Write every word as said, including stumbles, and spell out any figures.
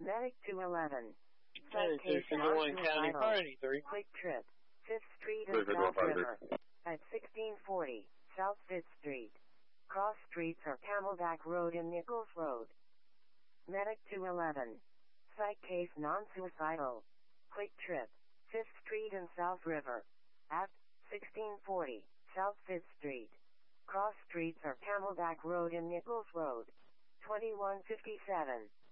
Medic two eleven. Hey, two single one County Fire eighty-three. Quick Trip, fifth Street and South River. At sixteen forty, South fifth Street. Cross streets are Camelback Road and Nichols Road. Medic two eleven. Psych case non-suicidal. Quick Trip, fifth Street and South River. At sixteen forty, South fifth Street. Cross streets are Camelback Road and Nichols Road. twenty-one fifty-seven.